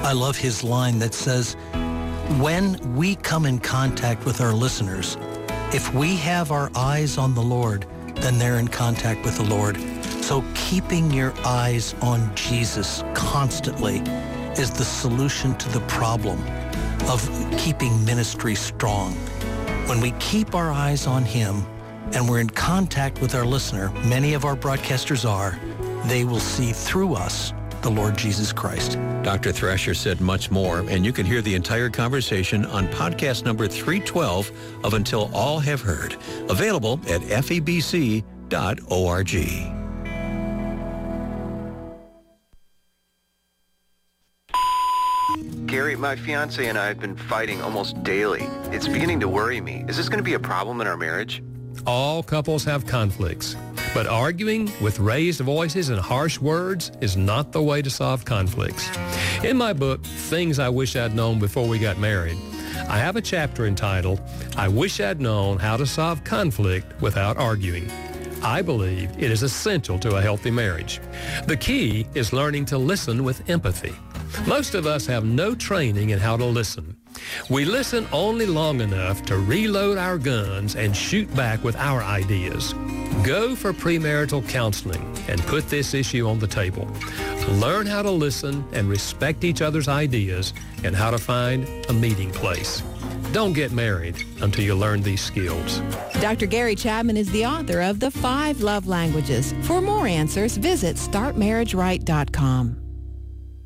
I love his line that says, when we come in contact with our listeners, if we have our eyes on the Lord, then they're in contact with the Lord. So keeping your eyes on Jesus constantly is the solution to the problem of keeping ministry strong. When we keep our eyes on him and we're in contact with our listener, many of our broadcasters are, they will see through us the Lord Jesus Christ. Dr. Thrasher said much more, and you can hear the entire conversation on podcast number 312 of Until All Have Heard, available at febc.org. Gary, my fiance and I have been fighting almost daily. It's beginning to worry me. Is this going to be a problem in our marriage? All couples have conflicts, but arguing with raised voices and harsh words is not the way to solve conflicts. In my book, Things I Wish I'd Known Before We Got Married, I have a chapter entitled, I Wish I'd Known How to Solve Conflict Without Arguing. I believe it is essential to a healthy marriage. The key is learning to listen with empathy. Most of us have no training in how to listen. We listen only long enough to reload our guns and shoot back with our ideas. Go for premarital counseling and put this issue on the table. Learn how to listen and respect each other's ideas and how to find a meeting place. Don't get married until you learn these skills. Dr. Gary Chapman is the author of The 5 Love Languages. For more answers, visit startmarriageright.com.